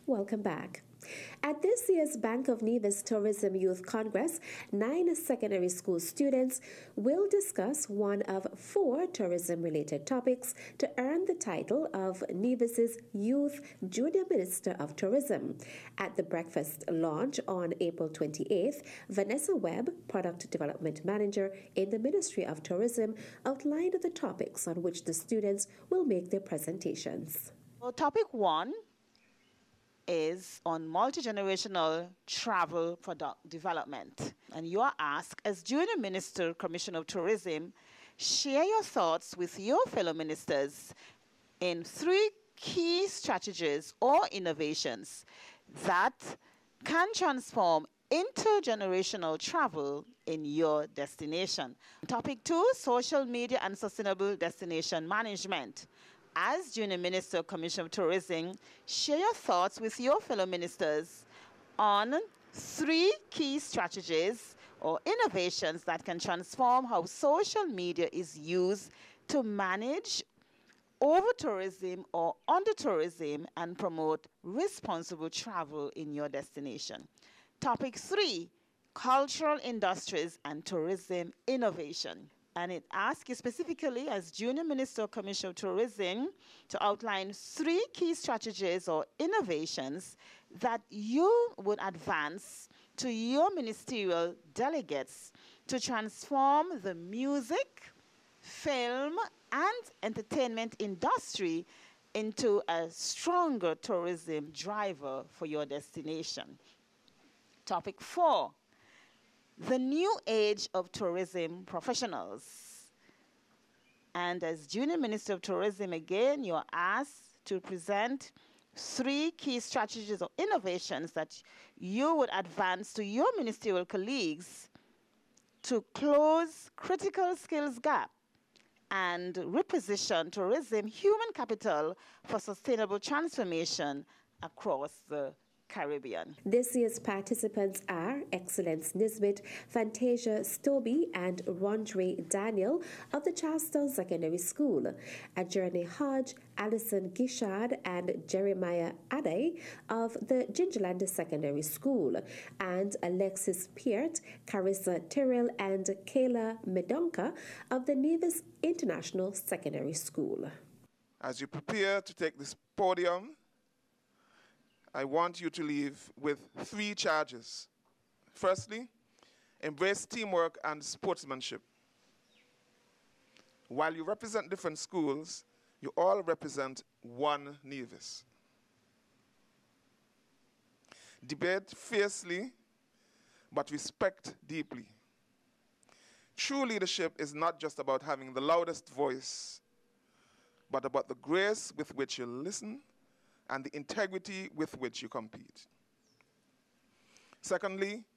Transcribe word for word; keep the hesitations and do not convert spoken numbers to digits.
Welcome back. At this year's Bank of Nevis Tourism Youth Congress, nine secondary school students will discuss one of four tourism-related topics to earn the title of Nevis's Youth Junior Minister of Tourism. At the breakfast launch on April twenty-eighth, Vanessa Webb, Product Development Manager in the Ministry of Tourism, outlined the topics on which the students will make their presentations. Well, topic one is on multi-generational travel product development. And you are asked, as Junior Minister, Commissioner of Tourism, share your thoughts with your fellow ministers in three key strategies or innovations that can transform intergenerational travel in your destination. Topic two, social media and sustainable destination management. As Junior Minister, Commissioner of Tourism, share your thoughts with your fellow ministers on three key strategies or innovations that can transform how social media is used to manage over-tourism or under-tourism and promote responsible travel in your destination. Topic three, cultural industries and tourism innovation. And it asks you specifically, as Junior Minister or Commissioner of Tourism, to outline three key strategies or innovations that you would advance to your ministerial delegates to transform the music, film, and entertainment industry into a stronger tourism driver for your destination. Topic four, the new age of tourism professionals. And as Junior Minister of Tourism, again, you are asked to present three key strategies or innovations that you would advance to your ministerial colleagues to close critical skills gap and reposition tourism human capital for sustainable transformation across the Caribbean. This year's participants are Excellence Nisbet, Fantasia Stobie, and Rondre Daniel of the Charlestown Secondary School. Adjourney Hodge, Alison Gishard, and Jeremiah Ade of the Gingerland Secondary School, and Alexis Peart, Carissa Tyrrell, and Kayla Medonka of the Nevis International Secondary School. As you prepare to take this podium, I want you to leave with three charges. Firstly, embrace teamwork and sportsmanship. While you represent different schools, you all represent one Nevis. Debate fiercely, but respect deeply. True leadership is not just about having the loudest voice, but about the grace with which you listen and the integrity with which you compete. Secondly,